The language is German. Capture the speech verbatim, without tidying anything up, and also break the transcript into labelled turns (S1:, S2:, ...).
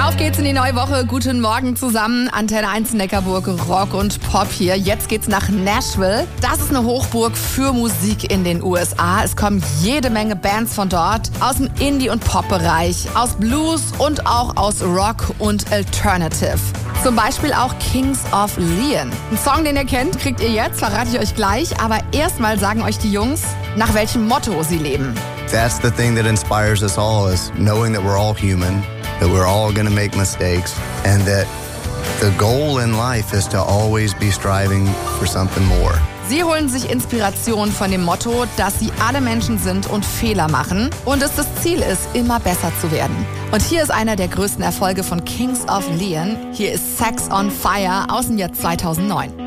S1: Auf geht's in die neue Woche. Guten Morgen zusammen. Antenne eins Neckarburg, Rock und Pop hier. Jetzt geht's nach Nashville. Das ist eine Hochburg für Musik in den U S A. Es kommen jede Menge Bands von dort. Aus dem Indie- und Pop-Bereich, aus Blues und auch aus Rock und Alternative. Zum Beispiel auch Kings of Leon. Ein Song, den ihr kennt, kriegt ihr jetzt, verrate ich euch gleich. Aber erstmal sagen euch die Jungs, nach welchem Motto sie leben.
S2: That's the thing that inspires us all, is knowing that we're all human, that we're all going to make mistakes, and that the goal in life is to always be striving for something more.
S1: Sie holen sich Inspiration von dem Motto, dass sie alle Menschen sind und Fehler machen und es das Ziel ist, immer besser zu werden. Und hier ist einer der größten Erfolge von Kings of Leon. Hier ist Sex on Fire aus dem Jahr zweitausendneun.